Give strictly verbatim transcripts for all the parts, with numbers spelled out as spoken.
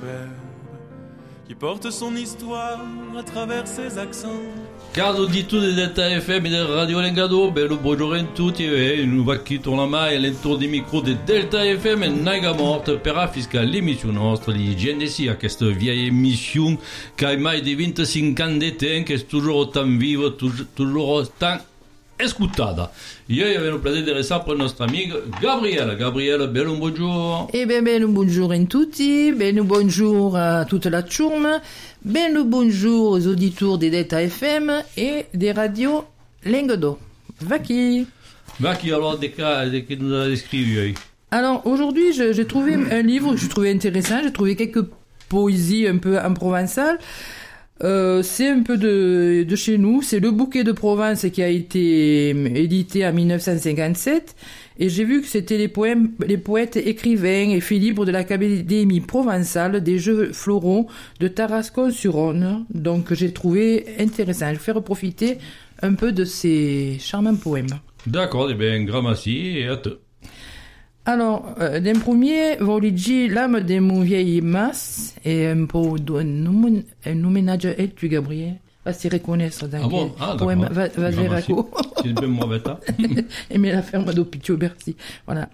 superbe qui porte son histoire à travers ses accents. Caro udito di Delta F M del Radio Lengado, bello buongiorno a tutti e nous va qui torna mai all'intorno di micro di Delta F M e Naiga Morte per affisca l'emissione nostra di G N C, questa vieille émission che ha mai di venticinque anni di tempo, che è toujours tan viva, toujours tan escutata. Ieri avevano plaisir sempre il nostro amico Gabriele. Gabriele, bello buongiorno. Eh bien, bello buongiorno a tutti, bello buongiorno a tutta la ciurma, bello buongiorno aux auditeurs des Delta F M et des radios Lengado. Vaki. Vaki, alors, de que nous a décrit. Alors, aujourd'hui, j'ai trouvé un livre que je trouvais intéressant, j'ai trouvé quelques poésies un peu en provençal. Euh, c'est un peu de, de chez nous, c'est Le Bouquet de Provence qui a été édité en dix-neuf cent cinquante-sept et j'ai vu que c'était les poèmes, les poètes écrivains et filles libres de l'Académie provençale des Jeux floraux de Tarascon-sur-Rhône, donc j'ai trouvé intéressant. Je vais faire profiter un peu de ces charmants poèmes. D'accord, eh bien, grand merci et à te. Alors, euh, d'un premier, Voligi, l'âme de mon vieil mas, et un peu un, un hommage à tu, Gabriel, va s'y reconnaître dans ah bon? Ah, le poème va, va Veraco. C'est bien moi, bêta. Et mais la ferme d'Opitio Bercy. Voilà.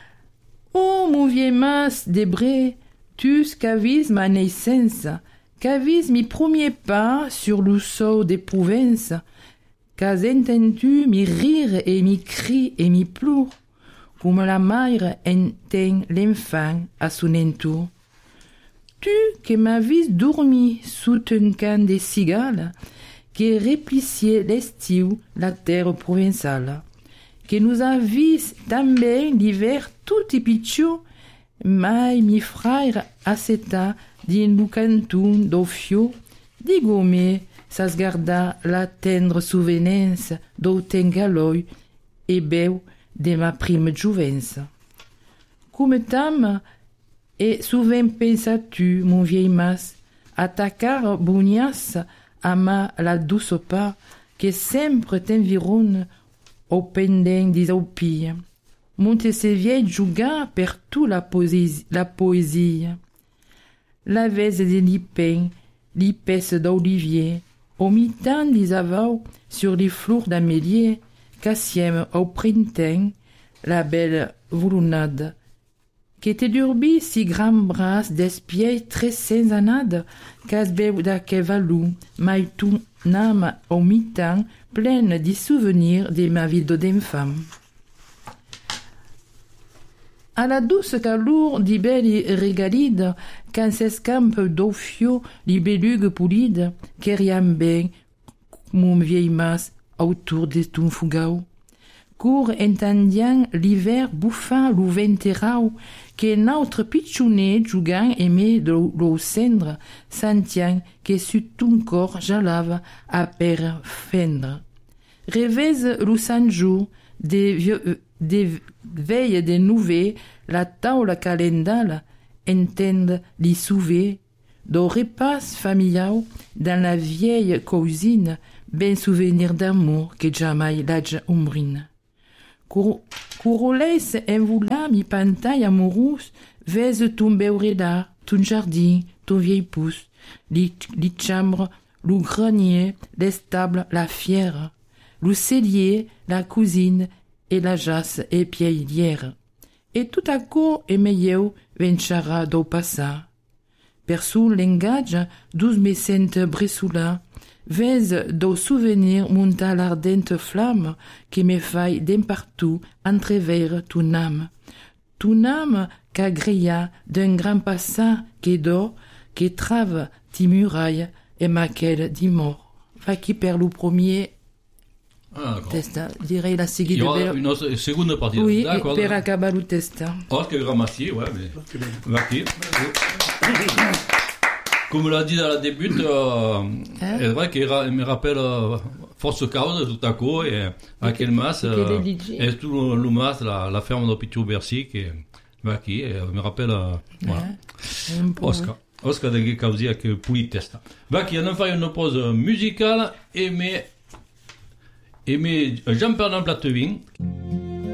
Oh, mon vieil mas, débré, tu qu'avises ma naissance, qu'avises mes premiers pas sur le sol des Prouvences, qu'as entendu mes rires et mes cris et mes plours, comme la mère entend l'enfant à son entour. Tu que m'avis dormi sous un camp des cigales, qui répliciait l'estiu la terre provençale, que nous avis também l'hiver tout picciò, mai mi frère aceta din lu cantun d'Ofio, di gome s'asgarda la tendre souvenance d'auten galoi et beu de ma prime jouvence. Comme tam, et souvent pensas-tu, mon vieil mas, à ta car bugnas à ma la douce pas, que sempre t'environne au pendant des aupilles. Monte ces vieilles jougas per tout la poésie, la poésie. La veste des lipins, l'épaisse d'olivier, au mi-temps des avaux sur les flours d'amélier, qu'assiem au printemps, la belle voulunade, qui était d'urbi si grand bras d'espiègle très sensanade, qu'asbeu da que valou, mai tout n'âme au mi-temps, pleine des souvenirs de ma vie d'enfant. À la douce calour di belli regalide, quand s'escampe d'Ofio li belugues poulides, qu'eriam ben, mon vieil mas, autour de ton fugao. Cour entendiant l'hiver bouffant l'ou venterau, que notre pitchounet jouant aimé de l'eau cendre, sentient que sur ton corps j'alave à per fendre. Rêvez l'ou sanjou, des, des veilles des nouvelles, la taule calendale, entende li souver, do repas familial, dans la vieille cousine, ben souvenir d'amour que jamais l'âge ombrine. Couroleis envoula mi pantaille amoureuse, vez ton beureda, ton jardin, ton vieil pouce, li, li chambre, le grenier, l'estable, la fière, le cellier, la cousine, et la jasse et piedière. Et tout à coup, e meilleur, venchara do passa. Perçu l'engage, douze me sente bressoula, vez do souvenir monta l'ardente flamme qui me faille d'un partout entrever ton âme. Ton âme qu'agréa d'un grand passant qui dort, qui trave ti murailles et maquelle di mort. Fa qui perd le premier ah, testa. Direi la seguite. Il y aura une seconde partie. Oui, d'accord. Per acabar le testa. Oh, que grammatier, ouais, mais. Vaki. Comme l'a dit dans la début, euh, hein? C'est vrai qu'il me rappelle euh, Force Cause tout à coup, et à quel mas, euh, et tout le, le mas, la, la ferme d'Opitio Bercy, qui va qui, me rappelle, euh, voilà. Hein? Oscar. Oscar de Causia que Pulitesta. Va qui, on fait une pause musicale, et mais, et mais, Jean-Pierre Platevin.